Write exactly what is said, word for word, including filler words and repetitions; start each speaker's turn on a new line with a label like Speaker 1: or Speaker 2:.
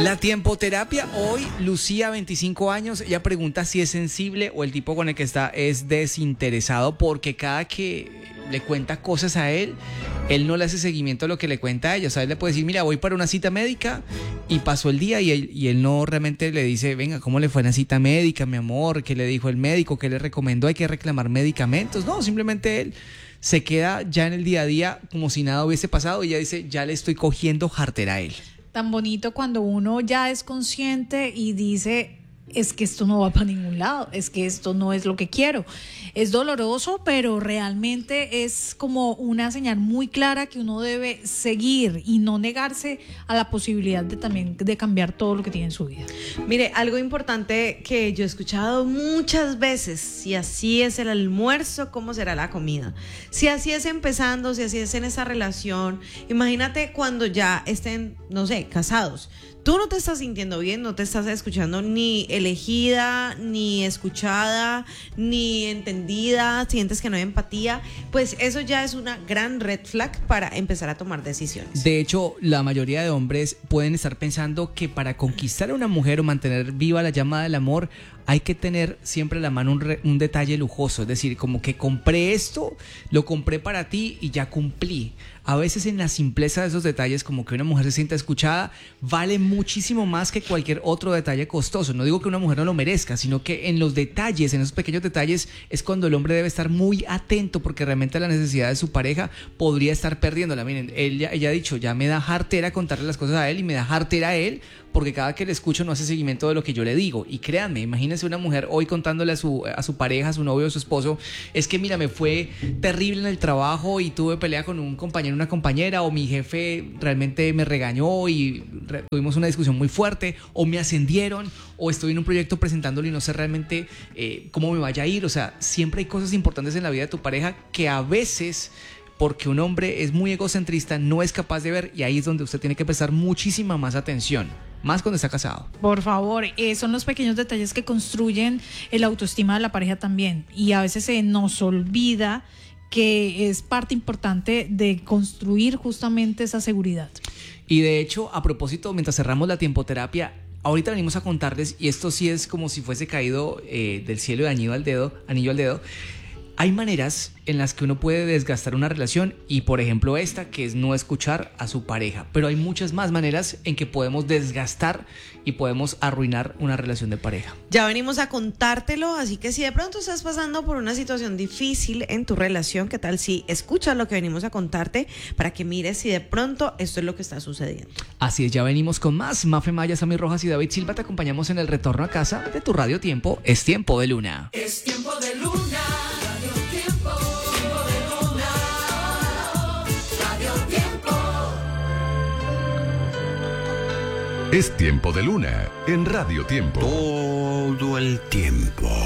Speaker 1: La tiempoterapia hoy, Lucía, veinticinco años, ella pregunta si es sensible o el tipo con el que está es desinteresado, porque cada que le cuenta cosas a él, él no le hace seguimiento a lo que le cuenta a ella. O sea, él le puede decir, mira, voy para una cita médica, y pasó el día y él, y él no realmente le dice, venga, ¿cómo le fue en la cita médica, mi amor? ¿Qué le dijo el médico? ¿Qué le recomendó? ¿Hay que reclamar medicamentos? No, simplemente él se queda ya en el día a día como si nada hubiese pasado, y ella dice, ya le estoy cogiendo jartera a él.
Speaker 2: Tan bonito cuando uno ya es consciente y dice, es que esto no va para ningún lado, es que esto no es lo que quiero. Es doloroso, pero realmente es como una señal muy clara que uno debe seguir y no negarse a la posibilidad de también de cambiar todo lo que tiene en su vida.
Speaker 3: Mire, algo importante que yo he escuchado muchas veces: si así es el almuerzo, ¿cómo será la comida? Si así es empezando, si así es en esa relación, imagínate cuando ya estén, no sé, casados. Tú no te estás sintiendo bien, no te estás escuchando ni elegida, ni escuchada, ni entendida, sientes que no hay empatía, pues eso ya es una gran red flag para empezar a tomar decisiones.
Speaker 1: De hecho, la mayoría de hombres pueden estar pensando que para conquistar a una mujer o mantener viva la llama del amor, hay que tener siempre a la mano un, re, un detalle lujoso. Es decir, como que compré esto, lo compré para ti y ya cumplí. A veces en la simpleza de esos detalles, como que una mujer se sienta escuchada, vale muchísimo más que cualquier otro detalle costoso. No digo que una mujer no lo merezca, sino que en los detalles, en esos pequeños detalles, es cuando el hombre debe estar muy atento, porque realmente la necesidad de su pareja podría estar perdiéndola. Miren, ella, ella ha dicho, ya me da jartera contarle las cosas a él, y me da jartera a él, porque cada que le escucho no hace seguimiento de lo que yo le digo. Y créanme, imagínense una mujer hoy contándole a su, a su pareja, a su novio, a su esposo, es que mira, me fue terrible en el trabajo y tuve pelea con un compañero, una compañera, o mi jefe realmente me regañó y re- tuvimos una discusión muy fuerte, o me ascendieron, o estoy en un proyecto presentándolo y no sé realmente eh, cómo me vaya a ir. O sea, siempre hay cosas importantes en la vida de tu pareja que a veces, porque un hombre es muy egocentrista, no es capaz de ver, y ahí es donde usted tiene que prestar muchísima más atención, más cuando está casado.
Speaker 2: Por favor, eh, son los pequeños detalles que construyen el autoestima de la pareja también, y a veces se nos olvida que es parte importante de construir justamente esa seguridad.
Speaker 1: Y de hecho, a propósito, mientras cerramos la tiempoterapia, ahorita venimos a contarles, y esto sí es como si fuese caído eh, del cielo de anillo al dedo, anillo al dedo. Hay maneras en las que uno puede desgastar una relación, y por ejemplo esta, que es no escuchar a su pareja, pero hay muchas más maneras en que podemos desgastar y podemos arruinar una relación de pareja.
Speaker 3: Ya venimos a contártelo, así que si de pronto estás pasando por una situación difícil en tu relación, ¿qué tal si escuchas lo que venimos a contarte para que mires si de pronto esto es lo que está sucediendo?
Speaker 1: Así es, ya venimos con más. Mafe Maya, Sammy Rojas y David Silva, te acompañamos en el retorno a casa de tu Radio Tiempo. Es tiempo de luna.
Speaker 4: Es tiempo de luna.
Speaker 5: Es tiempo de luna en Radio Tiempo.
Speaker 6: Todo el tiempo.